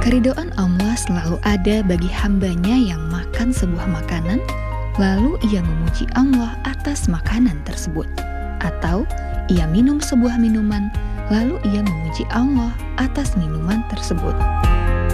Keridhaan Allah selalu ada bagi hambanya yang makan sebuah makanan, lalu ia memuji Allah atas makanan tersebut. Atau ia minum sebuah minuman, lalu ia memuji Allah atas minuman tersebut.